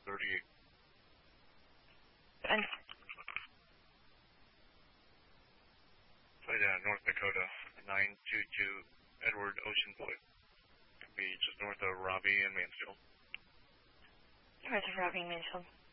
38. And Flight North Dakota, 922 Edward Ocean Point. Could be just north of Robbie and Mansfield. north of Robbie and Mansfield.